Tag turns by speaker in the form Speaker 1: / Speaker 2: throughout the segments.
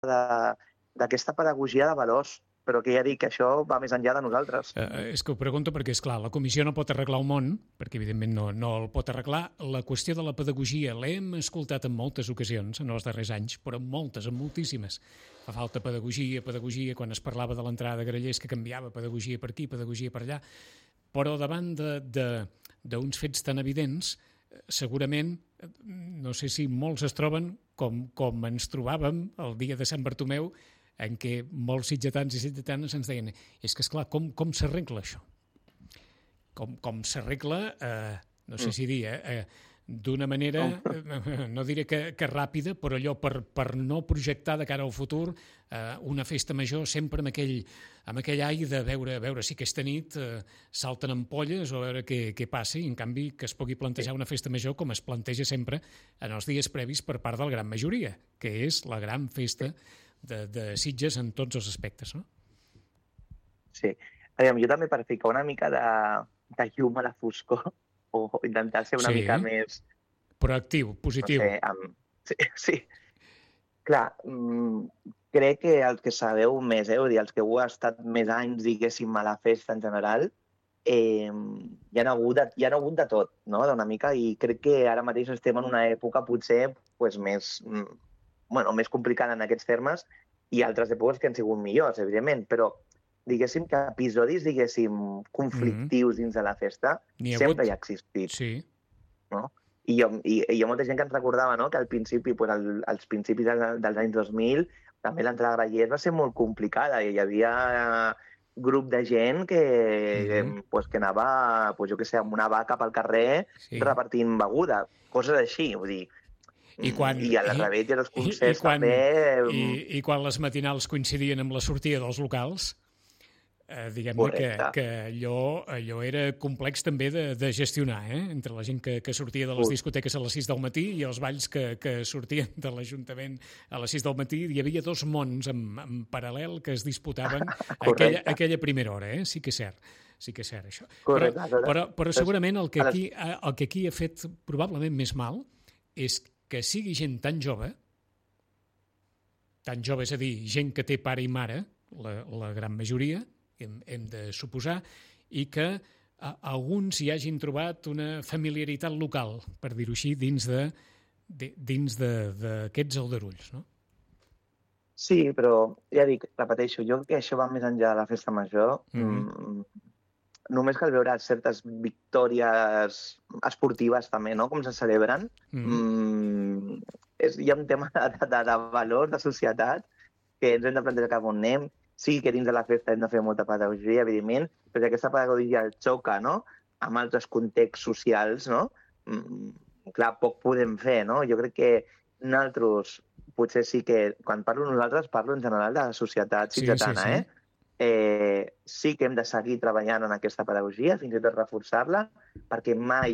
Speaker 1: d'aquesta pedagogia de valors, però que ja dic que això va més enllà de nosaltres.
Speaker 2: És que ho pregunto perquè, és clar, la comissió no pot arreglar el món, perquè evidentment no el pot arreglar. La qüestió de la pedagogia l'hem escoltat en moltes ocasions en els darrers anys, però en moltíssimes. Fa falta pedagogia, quan es parlava de l'entrada de Grallers, que canviava pedagogia per aquí, pedagogia per allà, però davant d'uns fets tan evidents, segurament, no sé si molts es troben com ens trobàvem el dia de Sant Bartomeu, en què molts sitgetans i sitgetanes ens deien és que, esclar, com s'arregla això? Com s'arregla, no sé si dir, d'una manera, no diré que ràpida, però allò per no projectar de cara al futur una festa major sempre amb aquell ai de veure si aquesta nit salten ampolles o a veure què passa, i en canvi que es pugui plantejar una festa major com es planteja sempre en els dies previs per part de la gran majoria, que és la gran festa de Sitges en tots els aspectes, no?
Speaker 1: Sí. Jo també per ficar una mica de llum a la foscor o intentar ser una mica més...
Speaker 2: proactiu, positiu.
Speaker 1: No sé, sí. Clar, crec que els que sabeu més, vull dir, els que heu estat més anys, diguéssim, a la festa en general, hi ha hagut de tot, no?, d'una mica, i crec que ara mateix estem en una època potser més complicada en aquests termes, i altres èpoques que han sigut millors, evidentment, però diguéssim que episodis, conflictius dins de la festa sempre hi ha existit.
Speaker 2: Sí.
Speaker 1: No? I hi ha molta gent que ens recordava, no?, que al principi, als principis dels anys 2000, també l'entrada a Grallers va ser molt complicada, i hi havia grup de gent que anava, jo què sé, amb una vaca pel carrer repartint beguda, coses així, vull dir. I a la rebet i als concerts també...
Speaker 2: I quan les matinals coincidien amb la sortida dels locals, diguem-ne que allò era complex també de gestionar, entre la gent que sortia de les discoteques a les 6 del matí i els balls que sortien de l'Ajuntament a les 6 del matí. Hi havia dos mons en paral·lel que es disputaven aquella primera hora, sí que és cert. Sí que és cert, això. Però segurament el que aquí ha fet probablement més mal és que sigui gent tan jove, és a dir, gent que té pare i mare, la gran majoria, hem de suposar, i que alguns hi hagin trobat una familiaritat local, per dir-ho així, dins d'aquests aldarulls, no?
Speaker 1: Sí, però ja dic, repeteixo, jo crec que això va més enllà de la festa major. Només cal veure certes victòries esportives també, no?, com se celebren. Hi ha un tema de valors, de societat, que ens hem de plantejar cap on anem. Sí que dins de la festa hem de fer molta pedagogia, evidentment, però aquesta pedagogia xoca, no?, amb altres contexts socials, no? Clar, poc podem fer, no? Jo crec que nosaltres, potser sí que, quan parlo nosaltres, parlo en general de la societat sitgetana, sí que hem de seguir treballant en aquesta pedagogia, fins i tot reforçar-la, perquè mai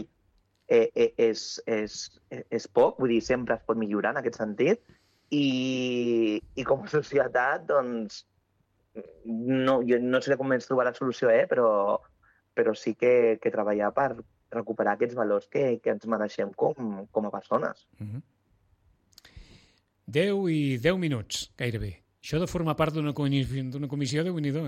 Speaker 1: és poc, vull dir, sempre es pot millorar en aquest sentit, i com a societat, doncs, jo no sé com ens trobar la solució, però sí que treballar per recuperar aquests valors que ens mereixem com a persones.
Speaker 2: 10 i 10 minuts, gairebé. Això de formar part d'una comissió, Déu-n'hi-do,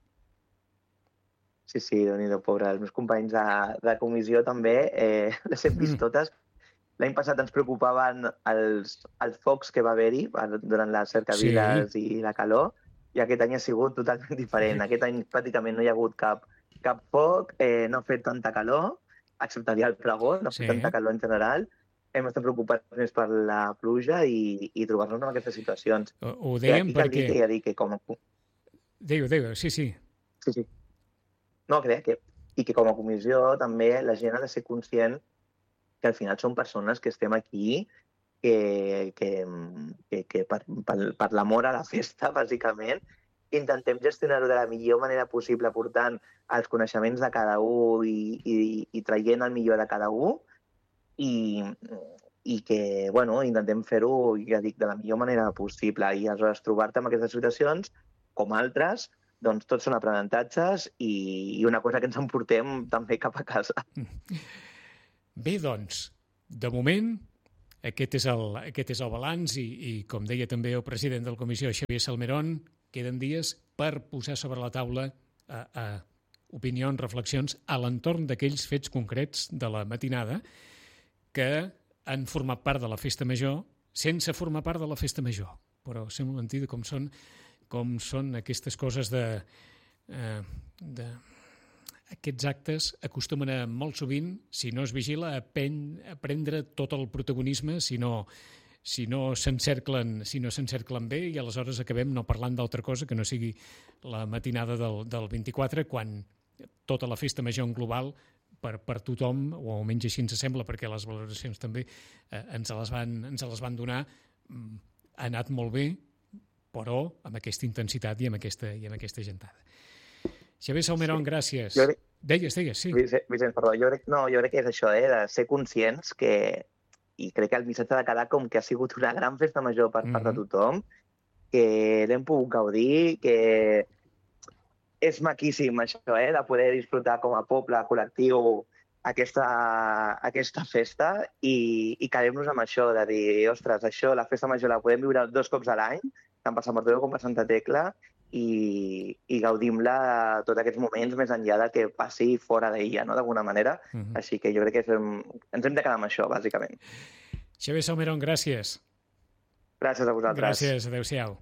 Speaker 1: Sí, Déu-n'hi-do, pobre. Els meus companys de comissió també, les hem vist totes. L'any passat ens preocupaven els focs que va haver-hi durant les cercaviles i la calor, i aquest any ha sigut totalment diferent. Aquest any pràcticament no hi ha hagut cap foc, no ha fet tanta calor, excepte el dia del pregó, no ha fet tanta calor en general. Hem estat preocupats més per la pluja i trobar-nos en aquestes situacions.
Speaker 2: Ho dèiem perquè... Déu, sí.
Speaker 1: Sí. No, crec que com a comissió també la gent ha de ser conscient que al final són persones que estem aquí que per l'amor a la festa, bàsicament, intentem gestionar-ho de la millor manera possible, portant els coneixements de cada un i traient el millor de cada un, i que, intentem fer-ho, ja dic, de la millor manera possible. I aleshores trobar-te en aquestes situacions, com altres, doncs tots són aprenentatges i una cosa que ens emportem també cap a casa.
Speaker 2: Bé, doncs, de moment Aquest és el balanç i com deia també el president de la comissió, Xavier Salmerón, queden dies per posar sobre la taula opinions, reflexions a l'entorn d'aquells fets concrets de la matinada que han format part de la festa major sense formar part de la festa major. Però sembla mentida com són aquestes coses aquests actes acostumen a molt sovint, si no es vigila, a prendre tot el protagonisme, si no s'encerclen bé, i aleshores acabem no parlant d'altra cosa que no sigui la matinada del 24, quan tota la festa major en global per tothom, o almenys així ens sembla, perquè les valoracions també ens les van donar, ha anat molt bé, però amb aquesta intensitat i amb aquesta gentada. Xavier Salmerón, gràcies. Deies, sí.
Speaker 1: Vicenç, perdó, jo crec que és això, de ser conscients i crec que el missatge ha de quedar com que ha sigut una gran festa major per part de tothom, que l'hem pogut gaudir, que és maquíssim això, de poder disfrutar com a poble, col·lectiu, aquesta festa, i quedem-nos amb això, de dir, ostres, això, la festa major la podem viure 2 cops a l'any, tant per Sant Bartomeu com per Santa Tecla, i gaudim-la tots aquests moments més enllà del que passi fora d'ella, no?, d'alguna manera. Així que jo crec que ens hem de quedar amb això, bàsicament.
Speaker 2: Xavier Salmerón, gràcies.
Speaker 1: Gràcies a vosaltres.
Speaker 2: Gràcies, adéu-siau.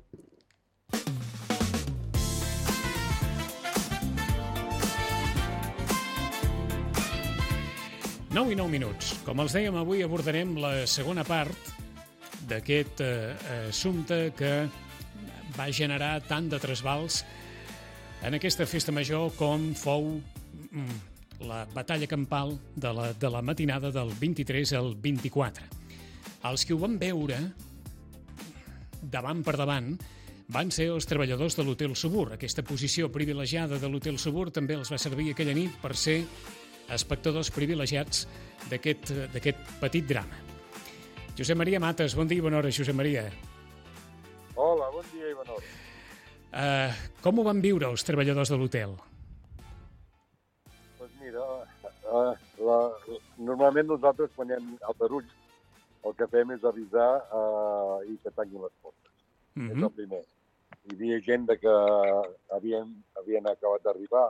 Speaker 2: Nou i 9 minuts. Com els dèiem, avui abordarem la segona part d'aquest assumpte que va generar tant de trasbals en aquesta festa major com fou la batalla campal de la matinada del 23 al 24. Els que ho van veure davant per davant van ser els treballadors de l'Hotel Subur. Aquesta posició privilegiada de l'Hotel Subur també els va servir aquella nit per ser espectadors privilegiats d'aquest petit drama. Josep Maria Mates, bon dia i bona hora, Josep Maria.
Speaker 3: Hola, bon dia i bona hora.
Speaker 2: Com ho van viure els treballadors de l'hotel?
Speaker 3: Doncs mira, normalment nosaltres quan hi ha aldarulls el que fem és avisar i que tanquin les portes. És el primer. Hi havia gent que havien acabat d'arribar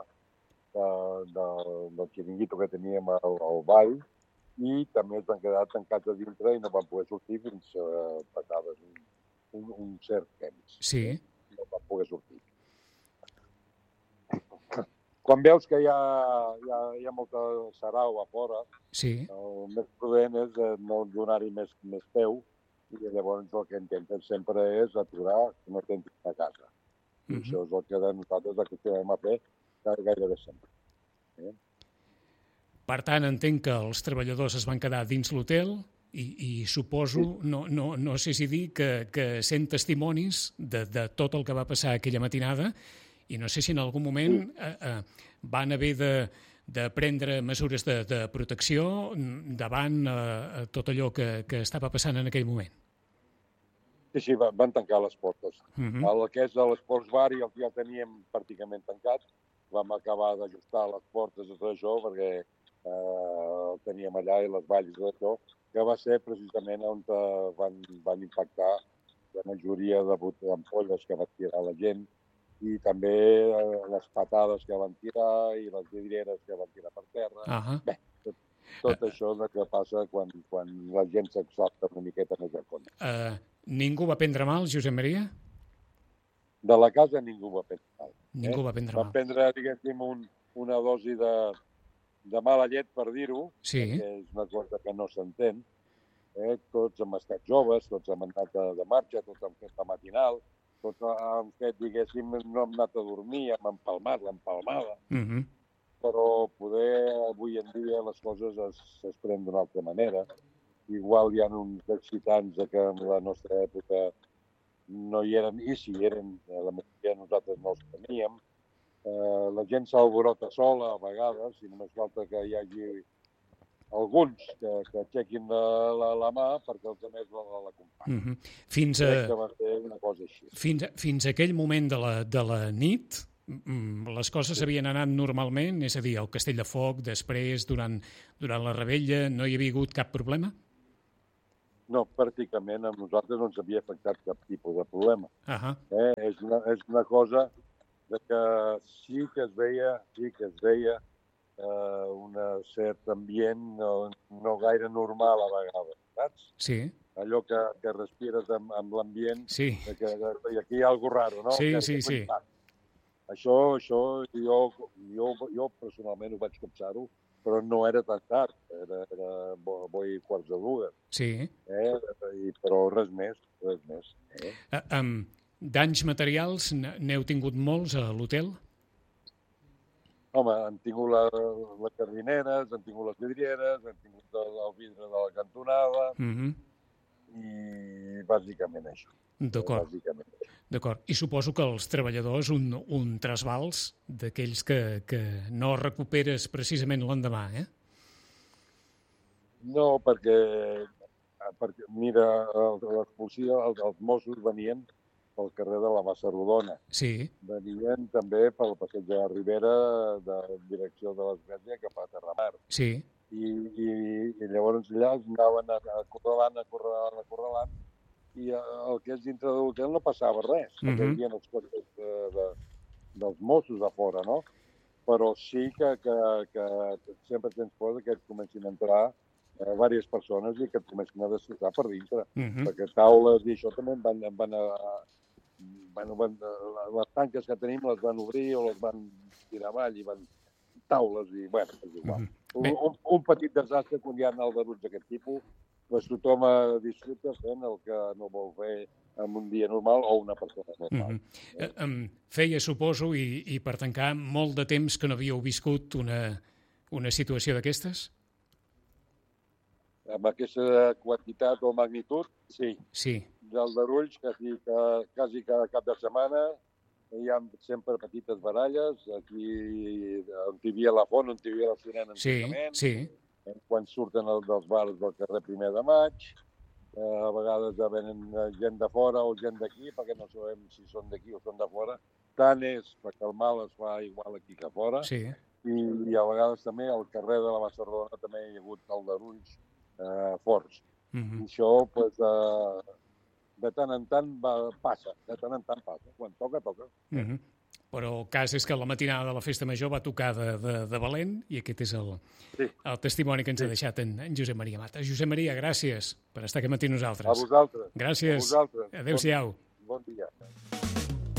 Speaker 3: del xiringuito que teníem al ball, i també es van quedar tancats a dintre i no van poder sortir fins passaves un cert temps.
Speaker 2: Sí.
Speaker 3: No van poder sortir. Quan veus que hi ha molta sarau a fora,
Speaker 2: sí,
Speaker 3: el més prudent és no donar-hi més peu, i llavors el que intenten sempre és aturar que no t'entrin a casa. I això és el que nosaltres acostumem a fer gairebé sempre.
Speaker 2: Per tant, entenc que els treballadors es van quedar dins l'hotel i suposo, no sé si dir, que sent testimonis de tot el que va passar aquella matinada, i no sé si en algun moment van haver de prendre mesures de protecció davant tot allò que estava passant en aquell moment.
Speaker 3: Sí, van tancar les portes. El que és l'Esports Bar ja el teníem pràcticament tancat. Vam acabar d'ajustar les portes de tot això perquè el teníem allà i les valls de tot, que va ser precisament on van impactar la majoria d'ampolles que va tirar la gent, i també les patades que van tirar i les vidrieres que van tirar per terra. Bé, tot això que passa quan la gent s'exalta una miqueta més a fons.
Speaker 2: Ningú va prendre mal, Josep Maria?
Speaker 3: De la casa ningú va prendre mal.
Speaker 2: Ningú va prendre mal.
Speaker 3: Va prendre, diguéssim, una dosi de mala llet, per dir-ho,
Speaker 2: sí,
Speaker 3: que és una cosa que no s'entén. Tots hem estat joves, tots hem anat de marxa, tots hem fet la matinal, tots hem fet, diguéssim, no hem anat a dormir, hem empalmat l'empalmada, però poder avui en dia les coses es prenen d'una altra manera. Igual hi ha uns excitants que en la nostra època no hi eren, i si hi eren, la majoria nosaltres no els teníem. La gent s'alborota sola a vegades, i només falta que hi hagi alguns que aixequin la mà perquè els altres l'acompanyin. Crec que va ser una cosa així.
Speaker 2: Fins a aquell moment de la nit, les coses havien anat normalment? És a dir, el Castell de Foc, després, durant la rebella, no hi havia hagut cap problema?
Speaker 3: No, pràcticament a nosaltres no ens havia afectat cap tipus de problema. És una cosa de que sí que es veia un cert ambient no gaire normal a vegades, saps?
Speaker 2: Sí.
Speaker 3: Allò que respires amb l'ambient,
Speaker 2: Sí.
Speaker 3: que aquí hi ha alguna cosa raro, no?
Speaker 2: Sí,
Speaker 3: que,
Speaker 2: sí,
Speaker 3: que
Speaker 2: sí.
Speaker 3: Això jo personalment ho vaig copsar-ho, però no era tan tard, era boi quarts de dues.
Speaker 2: Sí.
Speaker 3: Però res més.
Speaker 2: Danys materials, n'heu tingut molts a l'hotel?
Speaker 3: Home, han tingut les cardineres, han tingut les vidrieres, han tingut el vidre de la cantonada, i bàsicament això.
Speaker 2: D'acord. I suposo que els treballadors, un trasbals d'aquells que no recuperes precisament l'endemà, eh?
Speaker 3: No, perquè mira, les policies, els Mossos venien pel carrer de la Bassa Rodona.
Speaker 2: Sí.
Speaker 3: Venien també pel passeig de la Ribera, de direcció de l'Església cap a Terramar.
Speaker 2: Sí.
Speaker 3: I llavors allà els anaven acorralant, i el que és dintre de l'hotel no passava res, perquè hi havia els cotxes dels Mossos a fora, no? Però sí que sempre tens por que et comencin a entrar diverses persones i que et comencin a destrossar per dintre, perquè taules i això també les tanques que tenim les van obrir o les van tirar avall i van taules i, bueno, és igual. Un petit desastre quan hi ha aldarulls d'aquest tipus, doncs tothom disfruta fent el que no vol fer en un dia normal o una persona normal.
Speaker 2: Feia, suposo, i per tancar, molt de temps que no havíeu viscut una situació d'aquestes?
Speaker 3: Amb aquesta quantitat o magnitud, sí.
Speaker 2: Sí.
Speaker 3: D'aldarulls, quasi cada cap de setmana, hi ha sempre petites baralles, aquí on hi havia la font, on hi havia la sirena antigament, quan surten dels bars del carrer 1 de Maig, a vegades venen gent de fora o gent d'aquí, perquè no sabem si són d'aquí o són de fora. Tant és perquè el mal es fa igual aquí que fora, i a vegades també al carrer de la Bassa Rodona també hi ha hagut aldarulls forts. I això, de tant en tant passa, quan toca, toca.
Speaker 2: Però el cas és que la matinada de la Festa Major va tocar de valent i aquest és el testimoni que ens ha deixat en Josep Maria Mata. Josep Maria, gràcies per estar aquí amb nosaltres.
Speaker 3: A vosaltres.
Speaker 2: Gràcies.
Speaker 3: A vosaltres.
Speaker 2: Adéu-siau.
Speaker 3: Bon dia.